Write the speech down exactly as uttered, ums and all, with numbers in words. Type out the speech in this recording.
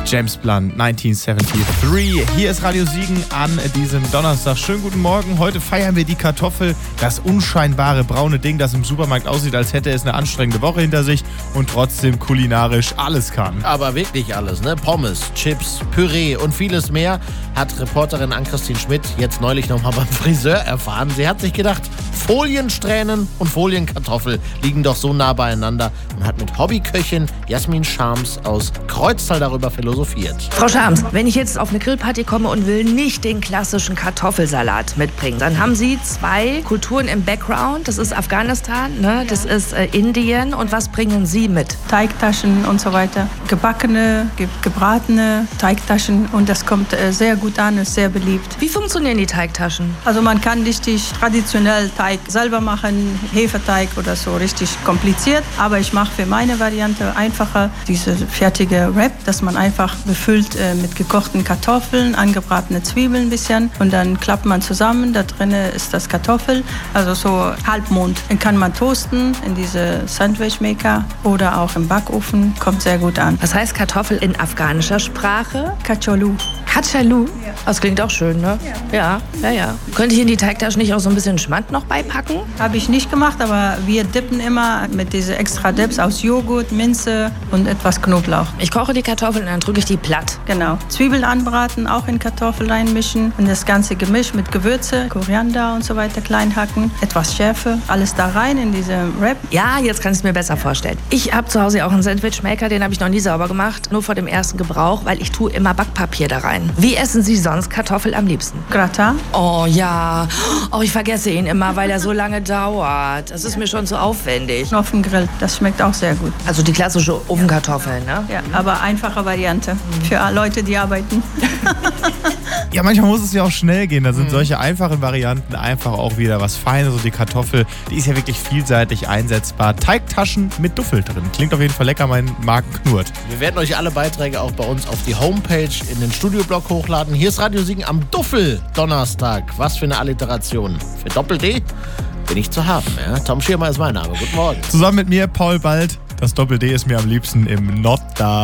James Blunt, neunzehnhundertdreiundsiebzig. Hier ist Radio Siegen an diesem Donnerstag. Schönen guten Morgen. Heute feiern wir die Kartoffel, das unscheinbare braune Ding, das im Supermarkt aussieht, als hätte es eine anstrengende Woche hinter sich und trotzdem kulinarisch alles kann. Aber wirklich alles, ne? Pommes, Chips, Püree und vieles mehr hat Reporterin Ann-Christine Schmidt jetzt neulich nochmal beim Friseur erfahren. Sie hat sich gedacht, Foliensträhnen und Folienkartoffel liegen doch so nah beieinander und hat mit Hobbyköchin Jasmin Schams aus Kreuztal darüber philosophiert. Frau Schams, wenn ich jetzt auf eine Grillparty komme und will nicht den klassischen Kartoffelsalat mitbringen, dann haben Sie zwei Kulturen im Background. Das ist Afghanistan, ne? Das ist äh, Indien. Und was bringen Sie mit? Teigtaschen und so weiter. Gebackene, ge- gebratene Teigtaschen. Und das kommt äh, sehr gut an, ist sehr beliebt. Wie funktionieren die Teigtaschen? Also man kann richtig traditionell Teig selber machen, Hefeteig oder so, richtig kompliziert. Aber ich mache für meine Variante einfacher diese fertige Wrap, dass man einfach befüllt äh, mit gekochten Kartoffeln, angebratene Zwiebeln ein bisschen und dann klappt man zusammen. Da drin ist das Kartoffel, also so halbmond. Den kann man toasten in diese Sandwichmaker oder auch im Backofen. Kommt sehr gut an. Was heißt Kartoffel in afghanischer Sprache? Kacholu. Kachalu? Ja. Das klingt auch schön, ne? Ja. Ja, ja, ja. Könnte ich in die Teigtaschen nicht auch so ein bisschen Schmand noch beipacken? Habe ich nicht gemacht, aber wir dippen immer mit diese extra Dips aus Joghurt, Minze und etwas Knoblauch. Ich koche die Kartoffeln und dann drücke ich die platt. Genau. Zwiebeln anbraten, auch in Kartoffeln reinmischen und das ganze Gemisch mit Gewürze, Koriander und so weiter klein hacken, etwas Schärfe, alles da rein in diese Wrap. Ja, jetzt kann ich es mir besser vorstellen. Ich habe zu Hause auch einen Sandwichmaker, den habe ich noch nie sauber gemacht, nur vor dem ersten Gebrauch, weil ich tue immer Backpapier da rein. Wie essen Sie sonst Kartoffel am liebsten? Gratin. Oh ja, oh, ich vergesse ihn immer, weil er so lange dauert. Das ist mir schon zu aufwendig. Auf dem Grill, das schmeckt auch sehr gut. Also die klassische Ofenkartoffel, ne? Ja, aber einfache Variante für Leute, die arbeiten. Ja, manchmal muss es ja auch schnell gehen. Da sind mhm. solche einfachen Varianten einfach auch wieder was Feines. Und die Kartoffel, die ist ja wirklich vielseitig einsetzbar. Teigtaschen mit Duffel drin. Klingt auf jeden Fall lecker, mein Magen knurrt. Wir werden euch alle Beiträge auch bei uns auf die Homepage in den Studioblog hochladen. Hier ist Radio Siegen am Duffel-Donnerstag. Was für eine Alliteration. Für Doppel-D bin ich zu haben. Ja? Tom Schirmer ist mein Name. Guten Morgen. Zusammen mit mir, Paul Bald. Das Doppel-D ist mir am liebsten im Not da.